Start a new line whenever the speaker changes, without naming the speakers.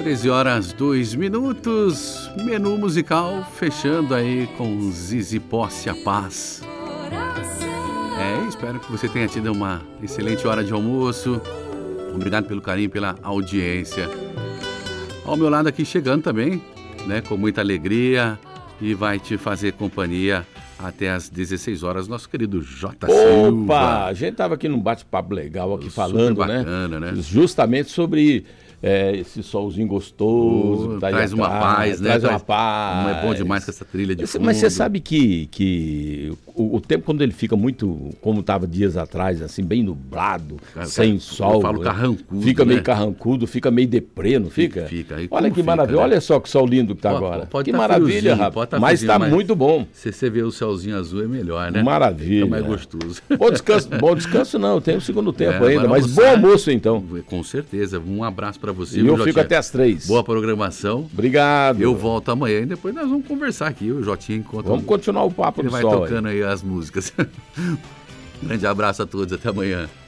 13 horas 2 minutos, menu musical fechando aí com Zizi Posse a Paz. Espero que você tenha tido uma excelente hora de almoço. Obrigado pelo carinho, pela audiência. Ao meu lado aqui chegando também, né, com muita alegria, e vai te fazer companhia até às 16 horas, nosso querido J. Silva.
Opa, a gente tava aqui num bate-papo legal aqui falando,
bacana, né?
Justamente sobre esse solzinho gostoso.
Traz uma paz, né?
Traz uma paz.
Não é bom demais com essa trilha de fundo.
Mas você sabe que o tempo, quando ele fica muito, como estava dias atrás, assim, bem nublado, sem sol.
Eu falo carrancudo,
fica meio
né?
carrancudo, fica meio deprê, não fica?
Fica. Aí,
olha que
fica,
maravilha,
né?
Olha só que sol lindo que tá agora.
Pode
que
tá
maravilha,
friozinho,
rapaz. Mas
friozinho,
tá muito bom.
Se você vê o céuzinho azul é melhor, né?
Maravilha.
Fica mais gostoso.
Bom descanso não, tem o segundo tempo ainda,
agora
mas
almoçar.
bom almoço então.
Com certeza. Um abraço pra você.
E eu
viu,
fico
Jotinha?
até as 3.
Boa programação.
Obrigado.
Eu volto amanhã e depois nós vamos conversar aqui. O Jotinha encontra.
Vamos continuar o papo
Ele
do
vai
sol
tocando aí as músicas. Grande abraço a todos. Até amanhã.